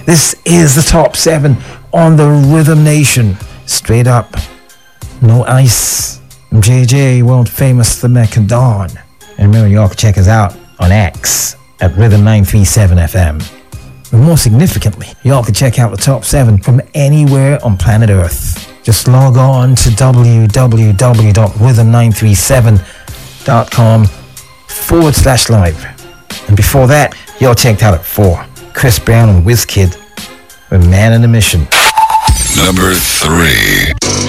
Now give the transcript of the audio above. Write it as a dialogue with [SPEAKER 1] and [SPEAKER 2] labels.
[SPEAKER 1] This is the top 7 on the Rhythm Nation. Straight up. No ice. JJ, world famous The Macadon. And remember, y'all can check us out on X at Rhythm937FM. But more significantly, y'all can check out the top 7 from anywhere on planet Earth. Just log on to www.rhythm937.com/live. And before that, y'all checked out at 4, Chris Brown and Wizkid with Man in a Mission.
[SPEAKER 2] Number 3.